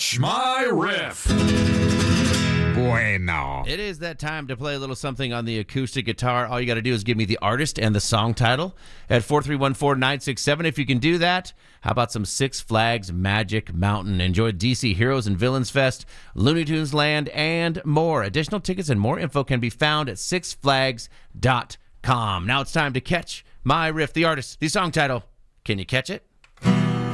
Catch My Riff. Bueno. It is that time to play a little something on the acoustic guitar. All you got to do is give me the artist and the song title at 4314967. If you can do that, how about some Six Flags Magic Mountain? Enjoy DC Heroes and Villains Fest, Looney Tunes Land, and more. Additional tickets and more info can be found at sixflags.com. Now it's time to catch my riff, the artist, the song title. Can you catch it?